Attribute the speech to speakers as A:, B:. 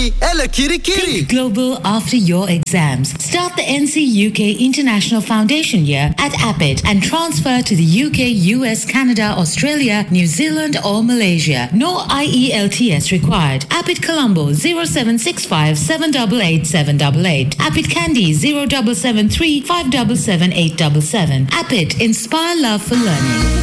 A: ela kirikiri.
B: Think global after your exams. Start the NC UK International Foundation year at Appit and transfer to the UK, US, Canada, Australia, New Zealand or Malaysia. No IELTS required. Appit Colombo 0765 788 788. Appit Candy 0773 577 877. Appit, inspire love for learning.